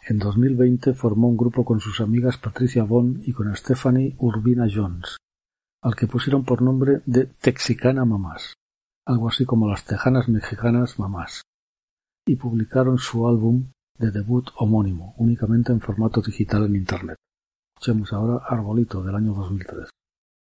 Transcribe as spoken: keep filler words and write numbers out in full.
En dos mil veinte formó un grupo con sus amigas Patricia Bond y con Stephanie Urbina Jones, al que pusieron por nombre de Texicana Mamás, algo así como las tejanas mexicanas mamás, y publicaron su álbum de debut homónimo, únicamente en formato digital en internet. Escuchemos ahora Arbolito, del año dos mil tres.